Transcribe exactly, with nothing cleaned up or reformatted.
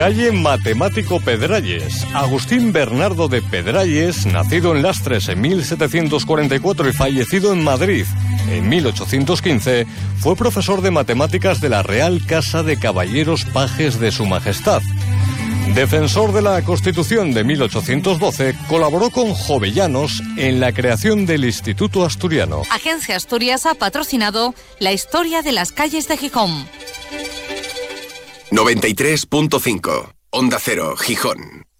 Calle Matemático Pedralles. Agustín Bernardo de Pedralles, nacido en Lastres en mil setecientos cuarenta y cuatro y fallecido en Madrid en mil ochocientos quince, fue profesor de matemáticas de la Real Casa de Caballeros Pajes de Su Majestad. Defensor de la Constitución de mil ochocientos doce, colaboró con Jovellanos en la creación del Instituto Asturiano. Agencia Asturias ha patrocinado la historia de las calles de Gijón. noventa y tres punto cinco, Onda Cero, Gijón.